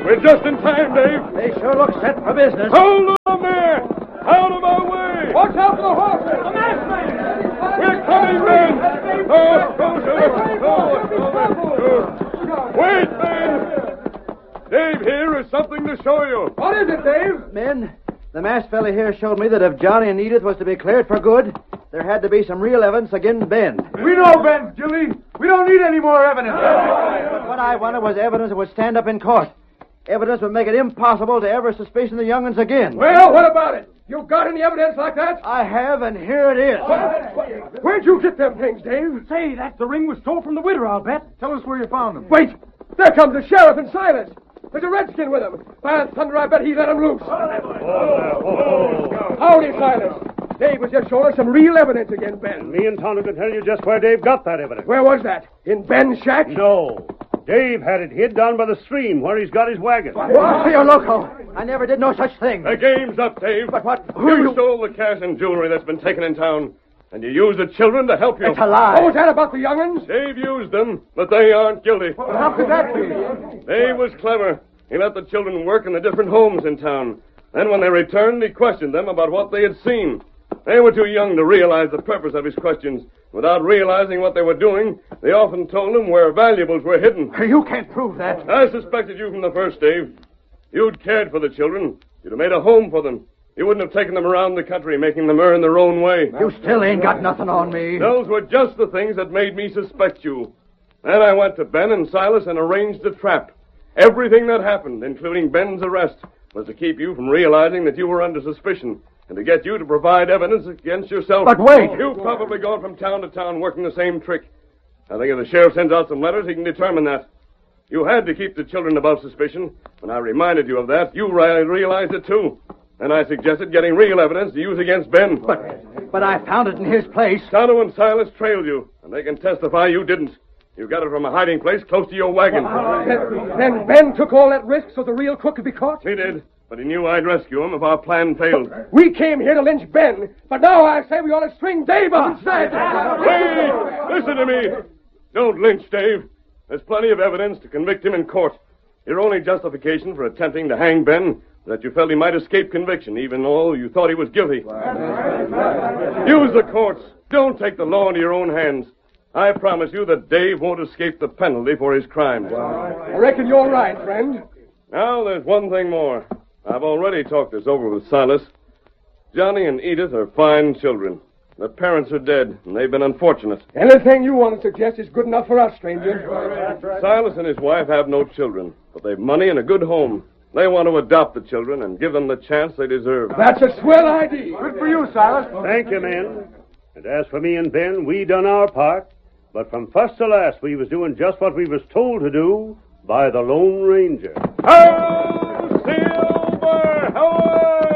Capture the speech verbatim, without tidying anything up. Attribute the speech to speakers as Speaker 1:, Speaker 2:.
Speaker 1: We're just in time, Dave.
Speaker 2: They sure look set for business.
Speaker 1: Hold on there! Out of our way!
Speaker 3: Watch out for the horses!
Speaker 4: The masked man!
Speaker 1: We're coming, men! Oh, oh, oh, Wait, men! Dave here has something to show you.
Speaker 3: What is it, Dave?
Speaker 2: Men, the masked fella here showed me that if Johnny and Edith was to be cleared for good, there had to be some real evidence against Ben.
Speaker 3: We know Ben's guilty. We don't need any more evidence.
Speaker 2: But what I wanted was evidence that would stand up in court. Evidence would make it impossible to ever suspicion the young'uns again.
Speaker 3: Well, what about it? You got any evidence like that?
Speaker 2: I have, and here it is.
Speaker 3: Where'd you get them things, Dave?
Speaker 4: Say, that's the ring was stole from the widow, I'll bet.
Speaker 3: Tell us where you found them. Wait! There comes the sheriff and Silas. There's a redskin with him. By thunder, I bet he let him loose. Howdy, Silas. Dave was just showing us some real evidence against Ben.
Speaker 5: Me and Tonto can tell you just where Dave got that evidence.
Speaker 3: Where was that? In Ben's shack?
Speaker 5: No. Dave had it hid down by the stream where he's got his wagon.
Speaker 2: What? You're loco. I never did no such thing.
Speaker 1: The game's up, Dave.
Speaker 2: But what? Who
Speaker 1: You,
Speaker 2: you...
Speaker 1: stole the cash and jewelry that's been taken in town, and you used the children to help you.
Speaker 2: It's a lie.
Speaker 3: What was that about the young'uns?
Speaker 1: Dave used them, but they aren't guilty.
Speaker 3: How could that be?
Speaker 1: Dave was clever. He let the children work in the different homes in town. Then when they returned, he questioned them about what they had seen. They were too young to realize the purpose of his questions. Without realizing what they were doing, they often told him where valuables were hidden.
Speaker 2: You can't prove that.
Speaker 1: I suspected you from the first, Dave. You'd cared for the children. You'd have made a home for them. You wouldn't have taken them around the country, making them earn their own way.
Speaker 2: You still ain't got nothing on me.
Speaker 1: Those were just the things that made me suspect you. Then I went to Ben and Silas and arranged a trap. Everything that happened, including Ben's arrest, was to keep you from realizing that you were under suspicion and to get you to provide evidence against yourself.
Speaker 2: But wait!
Speaker 1: You've probably gone from town to town working the same trick. I think if the sheriff sends out some letters, he can determine that. You had to keep the children above suspicion. When I reminded you of that, you re- realized it too. And I suggested getting real evidence to use against Ben.
Speaker 2: But, but I found it in his place.
Speaker 1: Tonto and Silas trailed you, and they can testify you didn't. You got it from a hiding place close to your wagon.
Speaker 3: Then, then Ben took all that risk so the real crook could be caught?
Speaker 1: He did, but he knew I'd rescue him if our plan failed.
Speaker 3: We came here to lynch Ben, but now I say we ought to string Dave up instead.
Speaker 1: Hey, listen to me. Don't lynch Dave. There's plenty of evidence to convict him in court. Your only justification for attempting to hang Ben was that you felt he might escape conviction, even though you thought he was guilty. Use the courts. Don't take the law into your own hands. I promise you that Dave won't escape the penalty for his crimes.
Speaker 3: I reckon you're right, friend.
Speaker 1: Now, there's one thing more. I've already talked this over with Silas. Johnny and Edith are fine children. Their parents are dead, and they've been unfortunate.
Speaker 3: Anything you want to suggest is good enough for us, stranger.
Speaker 1: Silas and his wife have no children, but they've money and a good home. They want to adopt the children and give them the chance they deserve.
Speaker 3: That's a swell idea. Good for you, Silas.
Speaker 5: Thank you, men. And as for me and Ben, we done our part. But from first to last, we was doing just what we was told to do by the Lone Ranger.
Speaker 1: Ho, Silver! Ho!